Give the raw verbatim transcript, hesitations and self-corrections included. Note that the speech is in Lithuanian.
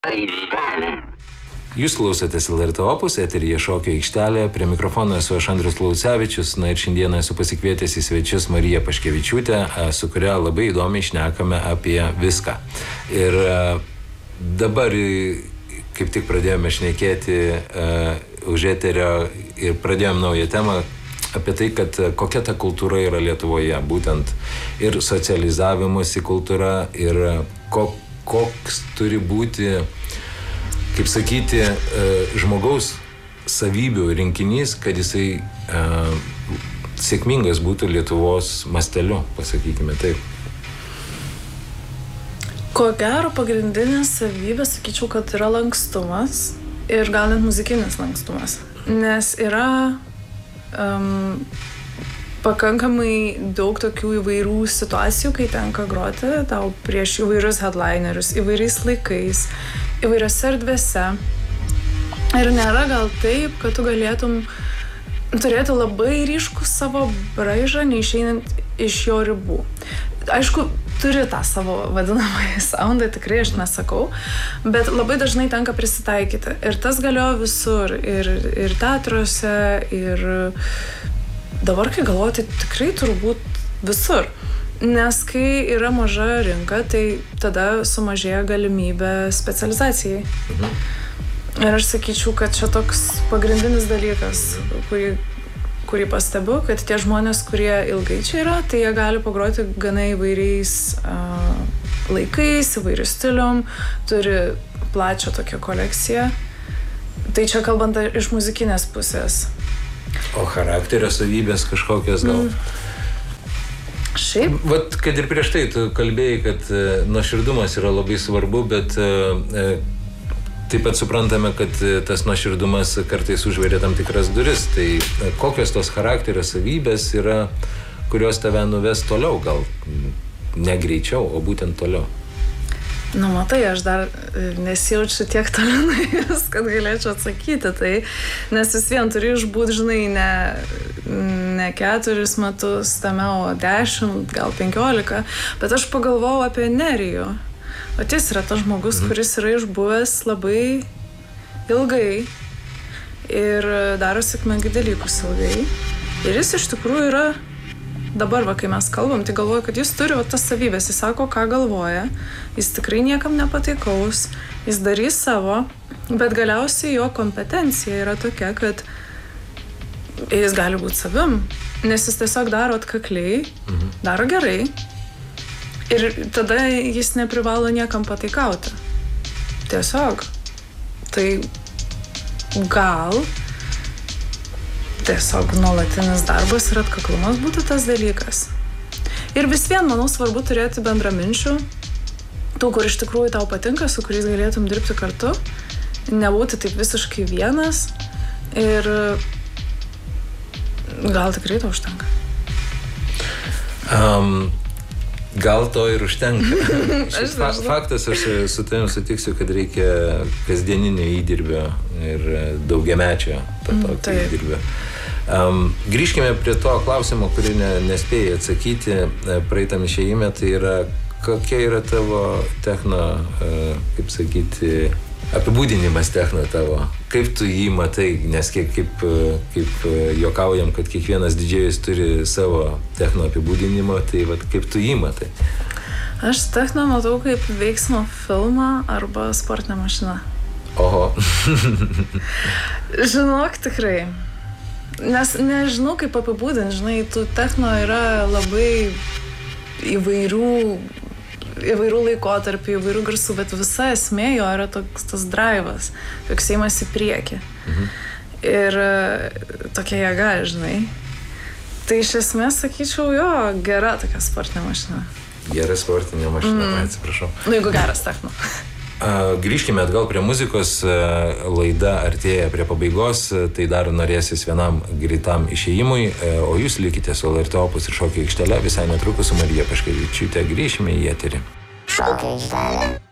Jūs klausotės L R T Opus, eteryje Šokio aikštelė, prie mikrofono esu aš Andrius Laucevičius, na ir šiandieną esu pasikvietęs į svečius Mariją Paškevičiūtę, su kuria labai įdomiai šnekame apie viską. Ir dabar, kaip tik pradėjome šnekėti uh, už eterio ir pradėjome naują temą apie tai, kad kokia ta kultūra yra Lietuvoje, būtent ir socializavimosi kultūra, ir ko, koks turi būti, kaip sakyti, žmogaus savybių rinkinys, kad jisai uh, sėkmingas būtų Lietuvos masteliu, pasakykime taip. Ko gero, pagrindinė savybė, sakyčiau, kad yra lankstumas ir gal net muzikinis lankstumas. Nes yra um, pakankamai daug tokių įvairių situacijų, kai tenka groti tau prieš įvairius headlinerius, įvairiais laikais, įvairiose erdvėse. Ir nėra gal taip, kad tu galėtum turėti labai ryškų savo braižą, neišeinant iš jo ribų. Aišku, turi tą savo vadinamąjį soundą, tikrai aš nesakau, bet labai dažnai tenka prisitaikyti. Ir tas galioja visur, ir, ir teatruose, ir dabar, kai galvoti, tikrai turbūt visur. Nes kai yra maža rinka, tai tada sumažėja galimybė specializacijai. Mhm. Ir aš sakyčiau, kad čia toks pagrindinis dalykas, kurį, kurį pastebiu, kad tie žmonės, kurie ilgai čia yra, tai jie gali pagroti gana įvairiais uh, laikais, įvairių stilium, turi plačią tokią kolekciją. Tai čia kalbant iš muzikinės pusės. O charakterio savybės kažkokios gal? Mm. Šiaip? Vat, kad ir prieš tai tu kalbėjai, kad e, nuoširdumas yra labai svarbu, bet e, taip pat suprantame, kad e, tas nuoširdumas kartais užveria tam tikras duris. Tai e, kokios tos charakterio savybės yra, kurios tave nuves toliau, gal ne greičiau, o būtent toliau? Nu, matai, aš dar nesijaučiu tiek toli nuėjus, kad galėčiau atsakyti tai, nes vis vien turi išbūt, žinai, ne, ne keturis metus tame, o dešimt, gal penkiolika, bet aš pagalvojau apie Nerijų. O jis yra tas žmogus, mhm. kuris yra išbuvęs labai ilgai ir daro sėkmingai dalykus ilgai. Ir jis iš tikrųjų yra, dabar, va, kai mes kalbam, tai galvoju, kad jis turi va, tas savybės, jis sako, ką galvoja, jis tikrai niekam nepataikaus, jis darys savo, bet galiausiai jo kompetencija yra tokia, kad jis gali būti savim, nes jis tiesiog daro atkakliai, mhm. daro gerai ir tada jis neprivalo niekam pataikauti. Tiesiog. Tai gal tiesiog nuolatinis darbas ir atkaklumas būtų tas dalykas. Ir vis vien, manau, svarbu turėti bendraminčių, tų, kur iš tikrųjų tau patinka, su kuriais galėtum dirbti kartu, nebūti taip visiškai vienas ir gal tikrai to užtenka. Um, gal to ir užtenka. Šis fa- faktas, aš su tavim sutiksiu, kad reikia kasdieninio įdirbio ir daugiamečio to tokio mm, įdirbio. Um, grįžkime prie to klausimo, kurį ne, nespėjai atsakyti praeitam išėjime, tai yra, kokia yra tavo techno, uh, kaip sakyti, apibūdinimas techno tavo, kaip tu jį matai, nes kiek, kaip, kaip juokaujam, kad kiekvienas didžėjus turi savo techno apibūdinimą, tai vat, kaip tu jį matai? Aš techno matau kaip veiksmo filmą arba sportinę mašiną. Oho. Žinok, tikrai. Nes nežinau, kaip apibūdinti, žinai, tų techno yra labai įvairių, įvairių laikotarpių, įvairių garsų, bet visa esmė jo yra toks tas drivas, toks ėjimas į priekį. Mhm. Ir tokia jėga, žinai. Tai iš esmės, sakyčiau, jo, gera tokia sportinė mašina. Gera sportinė mašina, mm. atsiprašau. Nu, jeigu geras techno. Grįžkime atgal prie muzikos, laida artėja prie pabaigos, tai dar norėsis vienam greitam išėjimui, o jūs likite su L R T Opus ir Šokio aikštele, visai netrukus su Marija Paškevičiūte grįšime į eterį. Šokio aikštelė.